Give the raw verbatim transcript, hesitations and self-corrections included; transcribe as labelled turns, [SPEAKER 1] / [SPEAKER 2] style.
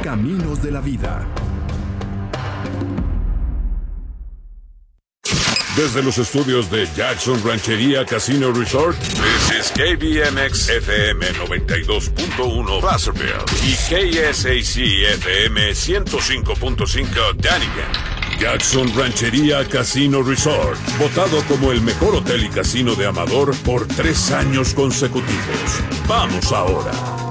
[SPEAKER 1] Caminos de la Vida.
[SPEAKER 2] Desde los estudios de Jackson Ranchería Casino Resort, this is K B M X F M noventa y dos punto uno Placerville y K S A C F M ciento cinco punto cinco Dunnigan. Jackson Ranchería Casino Resort, votado como el mejor hotel y casino de Amador por tres años consecutivos. Vamos ahora.